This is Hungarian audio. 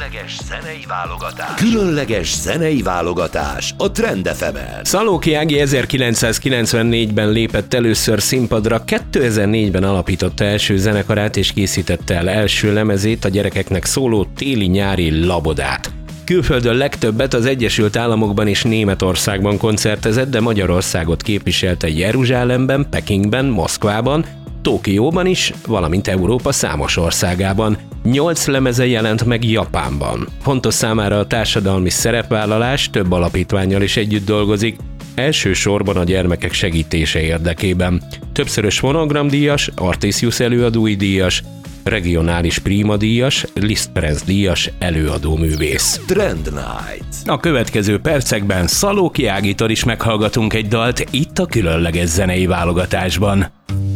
Különleges zenei válogatás a Trend FM-en. Szalóki Ági 1994-ben lépett először színpadra, 2004-ben alapította első zenekarát és készítette el első lemezét, a gyerekeknek szóló téli-nyári labodát. Külföldön legtöbbet az Egyesült Államokban és Németországban koncertezett, de Magyarországot képviselte Jeruzsálemben, Pekingben, Moszkvában, Tokióban is, valamint Európa számos országában. 8 lemeze jelent meg Japánban. Fontos számára a társadalmi szerepvállalás, több alapítvánnyal is együtt dolgozik, elsősorban a gyermekek segítése érdekében. Többszörös fonogramdíjas, Artisius előadói díjas, regionális Prima díjas, Liszt Ferenc díjas előadóművész. Trend Night. A következő percekben Szalóki Ágitól is meghallgatunk egy dalt itt a különleges zenei válogatásban.